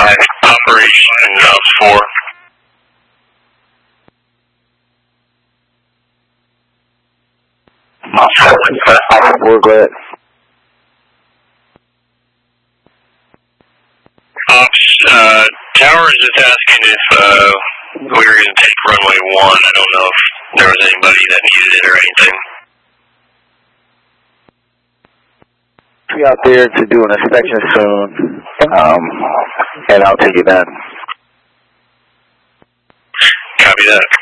Operation 4. We're good. Ops, Tower is just asking if we were going to take runway 1. I don't know if there was anybody that needed it or anything. Be out there to do an inspection soon, and I'll take it then. Copy that.